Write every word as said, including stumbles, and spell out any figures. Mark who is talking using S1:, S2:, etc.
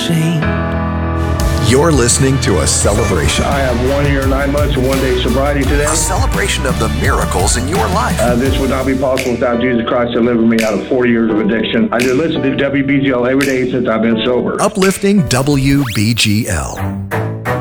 S1: ashamed.
S2: You're listening to a celebration.
S3: I have one year, nine months, and one day sobriety today.
S2: A celebration of the miracles in your life.
S3: Uh, this would not be possible without Jesus Christ delivering me out of forty years of addiction. I just listen to W B G L every day since I've been sober.
S2: Uplifting W B G L.